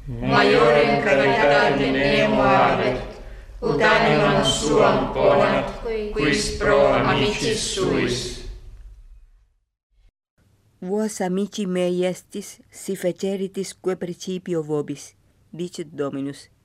Maiorem caritate nemo habet, ut animam suam ponat, quis pro amicis suis. Vos amici mei estis, si feceritis que principio vobis, dicit Dominus,